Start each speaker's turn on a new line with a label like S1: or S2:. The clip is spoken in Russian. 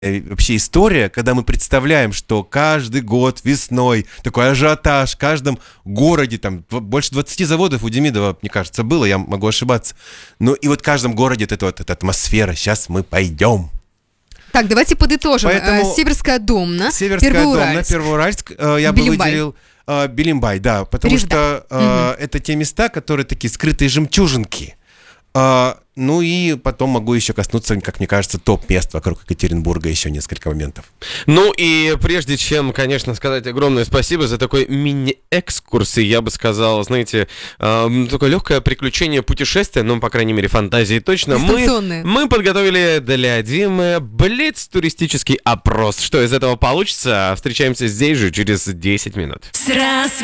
S1: вообще история, когда мы представляем, что каждый год весной такой ажиотаж в каждом городе, там больше 20 заводов у Демидова, мне кажется, было, я могу ошибаться. Ну и вот в каждом городе эта атмосфера, сейчас мы пойдем.
S2: Так, давайте подытожим.
S1: Поэтому
S2: Северская Домна,
S1: Северская Домна, Первоуральск, я бы выделил Белимбай, да, потому что это те места, которые такие скрытые жемчужинки. Ну и потом могу еще коснуться, как мне кажется, топ-мест вокруг Екатеринбурга, еще несколько моментов.
S3: Ну и прежде чем, конечно, сказать огромное спасибо за такой мини-экскурс, и я бы сказал, знаете, такое легкое приключение, путешествие, ну, по крайней мере, фантазии точно. Мы подготовили для Димы блиц-туристический опрос. Что из этого получится? Встречаемся здесь же через 10 минут.